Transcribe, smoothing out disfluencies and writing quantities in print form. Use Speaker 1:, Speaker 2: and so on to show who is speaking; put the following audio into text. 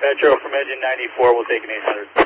Speaker 1: Metro from engine 94, we'll take an 800.